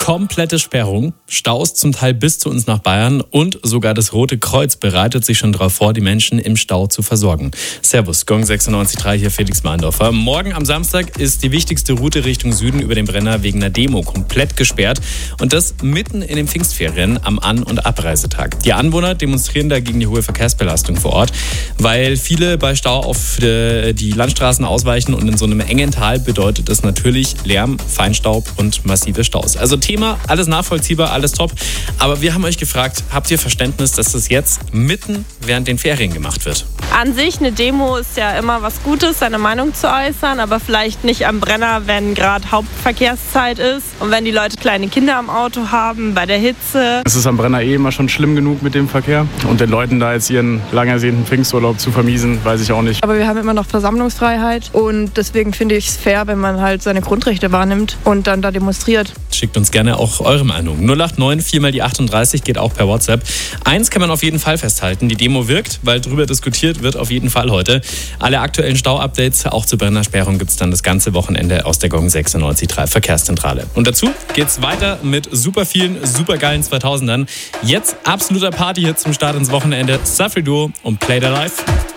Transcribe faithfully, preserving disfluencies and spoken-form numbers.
komplette Sperrung, Staus zum Teil bis zu uns nach Bayern und sogar das Rote Kreuz bereitet sich schon darauf vor, die Menschen im Stau zu versorgen. Servus, Gong sechsundneunzig Komma drei, hier Felix Meindorfer. Morgen am Samstag ist die wichtigste Route Richtung Süden über den Brenner wegen einer Demo komplett gesperrt und das mitten in den Pfingstferien am An- und Abreisetag. Die Anwohner demonstrieren dagegen die hohe Verkehrsbelastung vor Ort, weil viele bei Stau auf die Landstraßen ausweichen und in so einem engen Tal bedeutet das natürlich Lärm, Feinstaub und massive Staus. Also Thema, alles nachvollziehbar, alles top. Aber wir haben euch gefragt, habt ihr Verständnis, dass das jetzt mitten während den Ferien gemacht wird? An sich, eine Demo ist ja immer was Gutes, seine Meinung zu äußern, aber vielleicht nicht am Brenner, wenn gerade Hauptverkehrszeit ist und wenn die Leute kleine Kinder am Auto haben, bei der Hitze. Es ist am Brenner eh immer schon schlimm genug mit dem Verkehr und den Leuten da jetzt ihren lang ersehnten Pfingsturlaub zu vermiesen, weiß ich auch nicht. Aber wir haben immer noch Versammlungsfreiheit und deswegen finde ich es fair, wenn man halt seine Grundrechte wahrnimmt und dann da demonstriert. Schickt uns gerne auch eure Meinung. null acht neun vier mal die achtunddreißig geht auch per WhatsApp. Eins kann man auf jeden Fall festhalten, die Demo wirkt, weil drüber diskutiert wird auf jeden Fall heute. Alle aktuellen Stau-Updates, auch zur Brennersperrung, gibt es dann das ganze Wochenende aus der Gong sechsundneunzig Komma drei Verkehrszentrale. Und dazu geht's weiter mit super vielen, super geilen zweitausendern. Jetzt absoluter Party-Hit zum Start ins Wochenende. Safri Duo und Play the Life.